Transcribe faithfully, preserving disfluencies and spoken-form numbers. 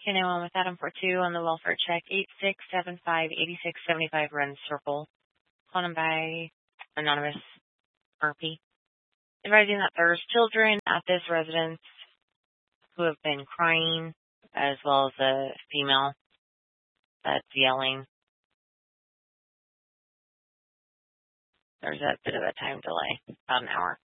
Anyone with Adam for two on the welfare check, eight six seven five, eight six seven five, Run Circle. Calling by Anonymous R P. Advising that there's children at this residence who have been crying, as well as a female that's yelling. There's a bit of a time delay, about an hour.